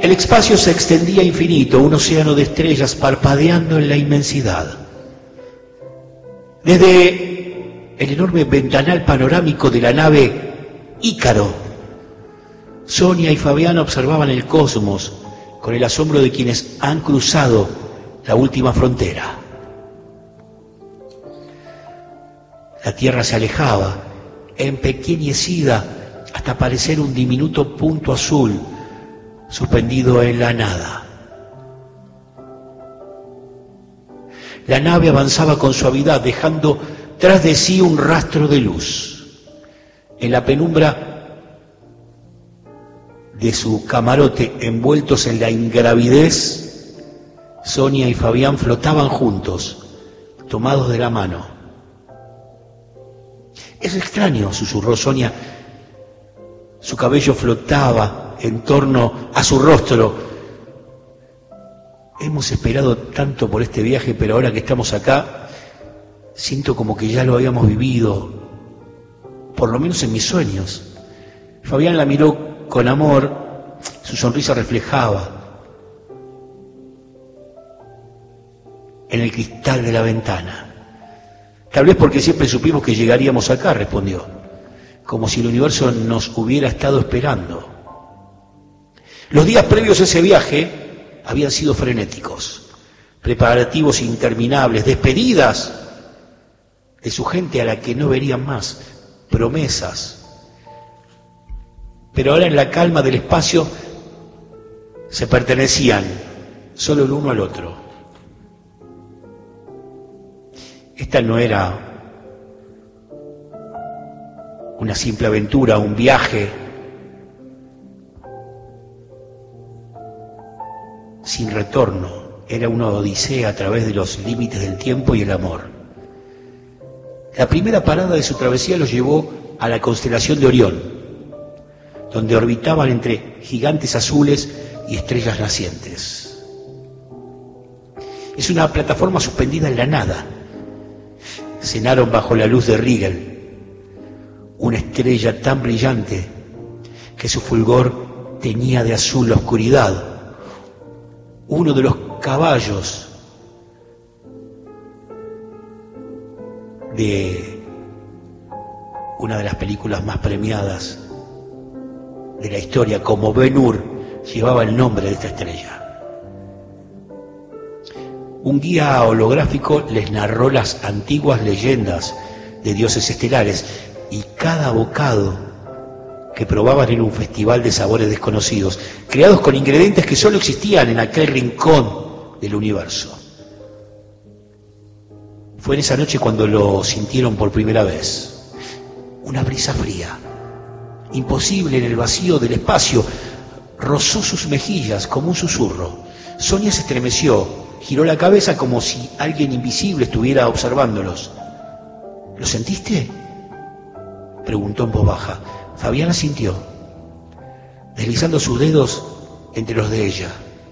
El espacio se extendía infinito, un océano de estrellas parpadeando en la inmensidad. Desde el enorme ventanal panorámico de la nave Ícaro, Sonia y Fabián observaban el cosmos con el asombro de quienes han cruzado la última frontera. La Tierra se alejaba, empequeñecida hasta parecer un diminuto punto azul suspendido en la nada. La nave avanzaba con suavidad, dejando tras de sí un rastro de luz. En la penumbra de su camarote, envueltos en la ingravidez, Sonia y Fabián flotaban juntos, tomados de la mano. «Es extraño», susurró Sonia. Su cabello flotaba en torno a su rostro. «Hemos esperado tanto por este viaje, pero ahora que estamos acá, siento como que ya lo habíamos vivido, por lo menos en mis sueños». Fabián la miró con amor, su sonrisa reflejaba en el cristal de la ventana. «Tal vez porque siempre supimos que llegaríamos acá», respondió, como si el universo nos hubiera estado esperando. Los días previos a ese viaje habían sido frenéticos, preparativos interminables, despedidas de su gente a la que no verían más, promesas. Pero ahora en la calma del espacio se pertenecían solo el uno al otro. Esta no era una simple aventura, un viaje sin retorno, era una odisea a través de los límites del tiempo y el amor. La primera parada de su travesía los llevó a la constelación de Orión, donde orbitaban entre gigantes azules y estrellas nacientes. Es una plataforma suspendida en la nada. Cenaron bajo la luz de Rigel, una estrella tan brillante que su fulgor teñía de azul la oscuridad. Uno de los caballos de una de las películas más premiadas de la historia, como Ben-Hur, llevaba el nombre de esta estrella. Un guía holográfico les narró las antiguas leyendas de dioses estelares y cada bocado que probaban era un festival de sabores desconocidos, creados con ingredientes que solo existían en aquel rincón del universo. Fue en esa noche cuando lo sintieron por primera vez. Una brisa fría, imposible en el vacío del espacio, rozó sus mejillas como un susurro. Sonia se estremeció. Giró la cabeza como si alguien invisible estuviera observándolos. ¿Lo sentiste?, preguntó en voz baja. Fabián asintió, deslizando sus dedos entre los de ella.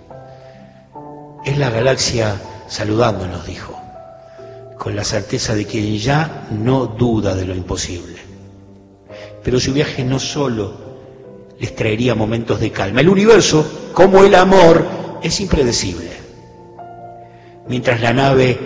Es la galaxia saludándonos, dijo, con la certeza de quien ya no duda de lo imposible. Pero su viaje no solo les traería momentos de calma. El universo, como el amor, es impredecible. Mientras la nave